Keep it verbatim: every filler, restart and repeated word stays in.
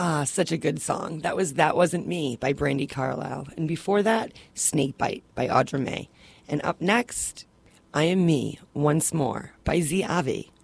Ah, such a good song. That was That Wasn't Me by Brandi Carlile. And before that, Snakebite by Audra May. And up next, I Am Me Once More by Z Avi.